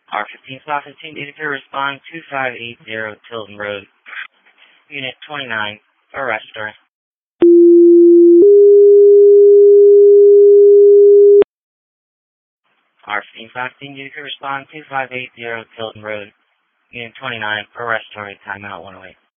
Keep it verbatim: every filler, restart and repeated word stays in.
R fifteen South fifteen, Utica, respond two five eight zero Tilton Road, Unit twenty-nine, arrestor. R fifteen South fifteen, Utica, respond two five eight zero Tilton Road, Unit twenty-nine, arrest target, timeout one oh eight.